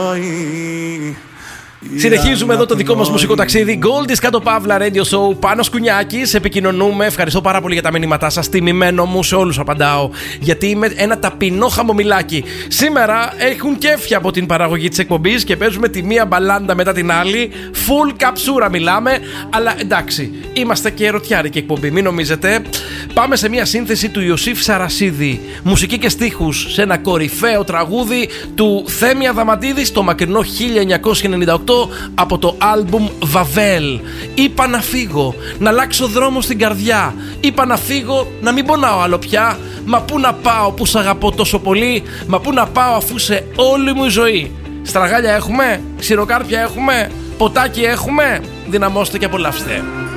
Συνεχίζουμε εδώ το δικό μας μουσικό ταξίδι. Goldis κάτω παύλα Radio Show. Πάνος Κουνιάκης, επικοινωνούμε. Ευχαριστώ πάρα πολύ για τα μηνύματά σας. Τιμημένο μου, σε όλους απαντάω. Γιατί είμαι ένα ταπεινό χαμομηλάκι. Σήμερα έχουν κέφια από την παραγωγή της εκπομπής και παίζουμε τη μία μπαλάντα μετά την άλλη. Full καψούρα μιλάμε. Αλλά εντάξει, είμαστε και ερωτιάρικη εκπομπή, μην νομίζετε. Πάμε σε μια σύνθεση του Ιωσήφ Σαρασίδη. Μουσική και στίχους σε ένα κορυφαίο τραγούδι του Θέμη Αδαμαντίδη στο μακρινό 1998. Από το άλμπουμ Βαβέλ. Είπα να φύγω, να αλλάξω δρόμο στην καρδιά. Είπα να φύγω, να μην πονάω άλλο πια. Μα πού να πάω που σ' αγαπώ τόσο πολύ. Μα πού να πάω αφού σε όλη μου η ζωή. Στραγάλια έχουμε, ξηροκάρπια έχουμε, ποτάκι έχουμε. Δυναμώστε και απολαύστε.